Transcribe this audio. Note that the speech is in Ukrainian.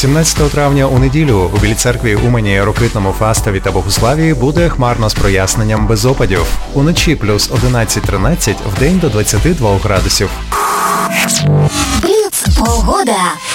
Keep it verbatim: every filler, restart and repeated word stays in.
сімнадцятого травня у неділю у Білій церкві Умані, Рокитному, Фастові та Богуславії буде хмарно з проясненням без опадів. Уночі плюс одинадцять-тринадцять, вдень до двадцяти двох градусів. Бліц погода.